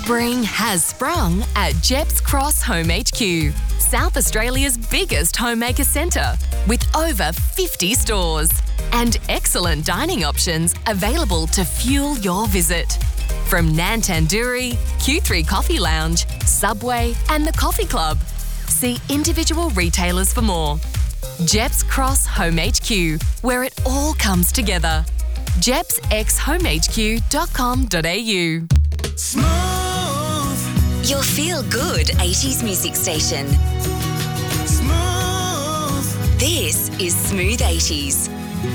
Spring has sprung at Jeps Cross Home HQ, South Australia's biggest homemaker centre, with over 50 stores and excellent dining options available to fuel your visit. From Nan Tandoori, Q3 Coffee Lounge, Subway and the Coffee Club. See individual retailers for more. Jeps Cross Home HQ, where it all comes together. jepsxhomehq.com.au. Smooth. Your feel-good 80s music station. Smooth. This is Smooth 80s.